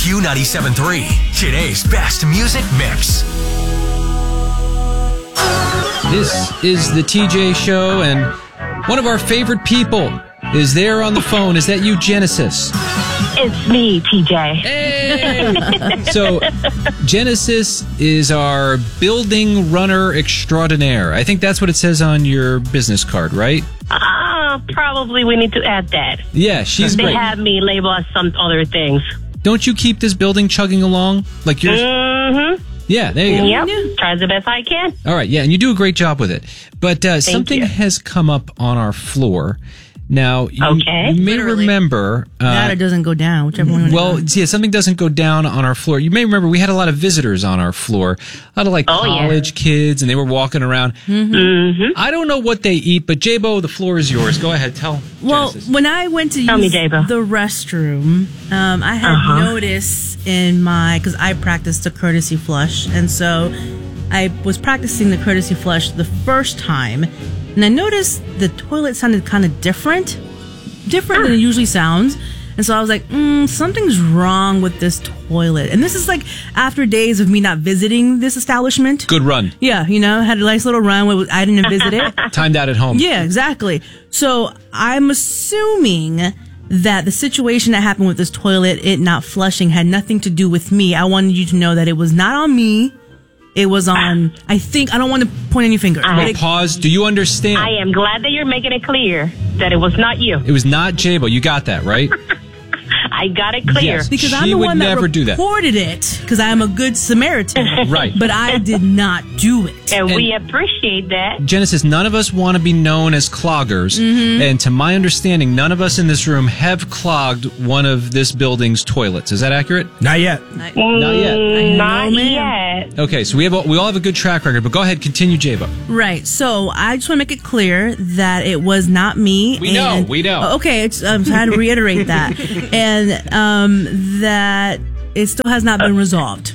Q97.3, today's best music mix. This is the TJ Show, and one of our favorite people is there on the phone. Is that you, Genesis? It's me, TJ. Hey! So, Genesis is our building runner extraordinaire. I think that's what it says on your business card, right? Probably we need to add that. Yeah, she's They great. have me label as some other things. Don't you keep this building chugging along like yours? Mm-hmm. Yeah, there you go. Yep. Try the best I can. All right, yeah, and you do a great job with it. But something you. has come up on our floor. Now, you may Literally. remember... that or doesn't go down, whichever one. Well, yeah, something doesn't go down on our floor. You may remember we had a lot of visitors on our floor, a lot of college kids, and they were walking around. Mm-hmm. I don't know what they eat, but J-Bo, the floor is yours. Go ahead, tell Genesis. When I went to Tell me, use J-Bo. the restroom, I had noticed because I practiced the courtesy flush, and so I was practicing the courtesy flush the first time, and I noticed the toilet sounded kind of different than it usually sounds. And so I was like, something's wrong with this toilet. And this is like after days of me not visiting this establishment. Good run. Yeah, had a nice little run where I didn't visit it. Timed out at home. Yeah, exactly. So I'm assuming that the situation that happened with this toilet, it not flushing, had nothing to do with me. I wanted you to know that it was not on me. It was on, I don't want to point any fingers. Well, pause. Do you understand? I am glad that you're making it clear that it was not you. It was not J-Bo. You got that, right? I got it clear. Yes. Because She I'm the would one that never do that. reported it, because I am a good Samaritan. Right. But I did not do it. And we appreciate that. Genesis, none of us want to be known as cloggers. And to my understanding, none of us in this room have clogged one of this building's toilets. Is that accurate? Not yet. Not yet. Not No, yet. Okay, so we all have a good track record, but go ahead, continue, J-Bo. Right. So I just want to make it clear that it was not me. We know. Okay. I'm trying to reiterate that. And that it still has not been resolved.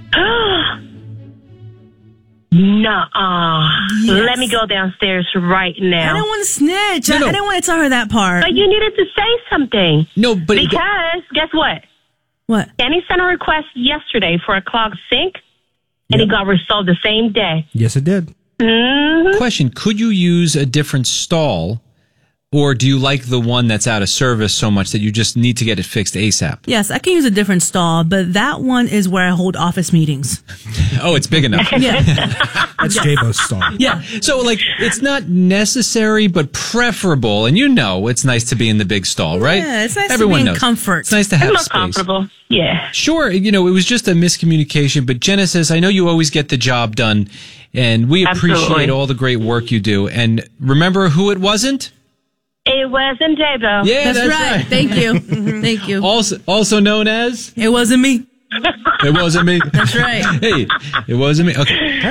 Nuh-uh. Yes. Let me go downstairs right I now. don't want to snitch. No. I didn't want to tell her that part. But you needed to say something. No, but... Because, guess what? What? Danny sent a request yesterday for a clogged sink, and it got resolved the same day. Yes, it did. Mm-hmm. Question, could you use a different stall, or do you like the one that's out of service so much that you just need to get it fixed ASAP? Yes, I can use a different stall, but that one is where I hold office meetings. Oh, it's big enough. Yeah. That's J-Bo's stall. Yeah. So, it's not necessary, but preferable. And it's nice to be in the big stall, right? Yeah, it's nice Everyone to be in knows. comfort. It's nice to It's have more space. comfortable. Yeah. Sure, it was just a miscommunication, but Genesis, I know you always get the job done, and we appreciate Absolutely. all the great work you do. And remember who it wasn't? It wasn't J-Bo. Yeah, That's right. Thank you. Thank you. Also known as? It wasn't me. It wasn't me. That's right. Hey, it wasn't me. Okay.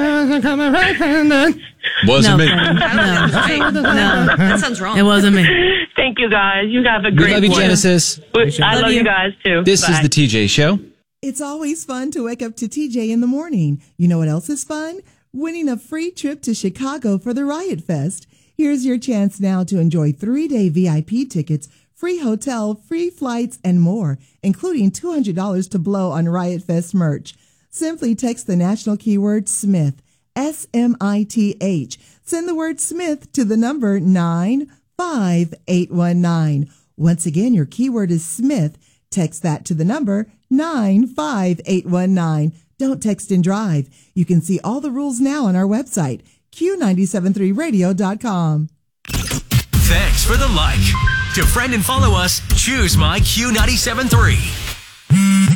Wasn't me. No. That sounds wrong. It wasn't me. Thank you, guys. You have a We great love you, one. Genesis. I love you guys, too. This is Bye. the TJ Show. It's always fun to wake up to TJ in the morning. You know what else is fun? Winning a free trip to Chicago for the Riot Fest. Here's your chance now to enjoy 3-day VIP tickets, free hotel, free flights, and more, including $200 to blow on Riot Fest merch. Simply text the national keyword SMITH, SMITH. Send the word SMITH to the number 95819. Once again, your keyword is SMITH. Text that to the number 95819. Don't text and drive. You can see all the rules now on our website, Q973radio.com. Thanks for the like. To friend and follow us, choose my Q97.3.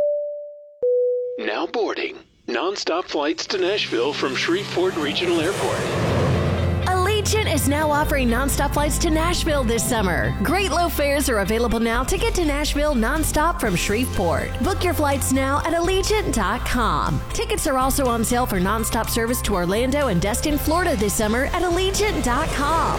Now boarding. Non-stop flights to Nashville from Shreveport Regional Airport. Allegiant is now offering nonstop flights to Nashville this summer. Great low fares are available now to get to Nashville nonstop from Shreveport. Book your flights now at Allegiant.com. Tickets are also on sale for nonstop service to Orlando and Destin, Florida this summer at Allegiant.com.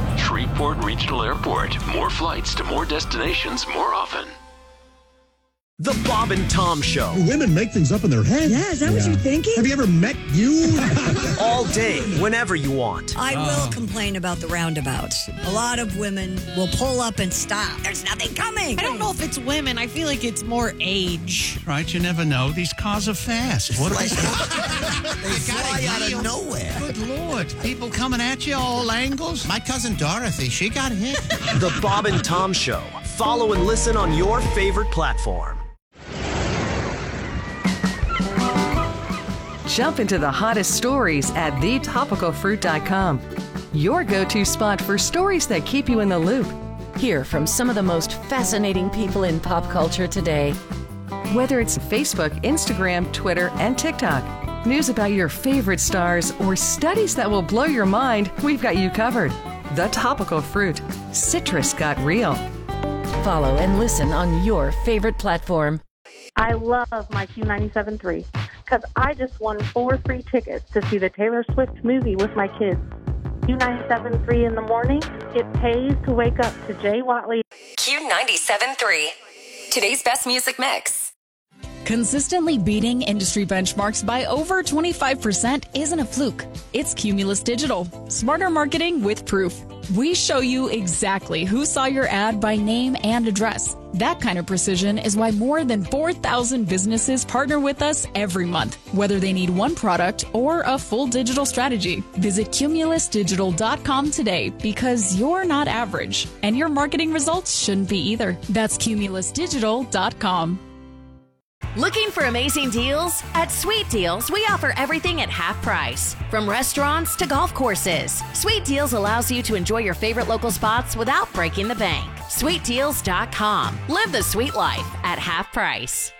Shreveport Regional Airport. More flights to more destinations more often. The Bob and Tom Show. Women make things up in their heads. Yeah, is that what you're thinking? Have you ever met you? All day, whenever you want. I will complain about the roundabouts. A lot of women will pull up and stop. There's nothing coming. I don't know if it's women. I feel like it's more age. Right, you never know. These cars are fast. What They fly out of nowhere. Good Lord. People coming at you all angles. My cousin Dorothy, she got hit. The Bob and Tom Show. Follow and listen on your favorite platform. Jump into the hottest stories at thetopicalfruit.com. Your go-to spot for stories that keep you in the loop. Hear from some of the most fascinating people in pop culture today. Whether it's Facebook, Instagram, Twitter, and TikTok, news about your favorite stars, or studies that will blow your mind, we've got you covered. The Topical Fruit. Citrus got real. Follow and listen on your favorite platform. I love my Q97.3 because I just won 4 free tickets to see the Taylor Swift movie with my kids. Q97.3 in the morning, it pays to wake up to Jay Watley. Q97.3, today's best music mix. Consistently beating industry benchmarks by over 25% isn't a fluke. It's Cumulus Digital. Smarter marketing with proof. We show you exactly who saw your ad by name and address. That kind of precision is why more than 4,000 businesses partner with us every month, whether they need one product or a full digital strategy. Visit cumulusdigital.com today because you're not average, and your marketing results shouldn't be either. That's cumulusdigital.com. Looking for amazing deals? At Sweet Deals, we offer everything at half price. From restaurants to golf courses, Sweet Deals allows you to enjoy your favorite local spots without breaking the bank. SweetDeals.com. Live the sweet life at half price.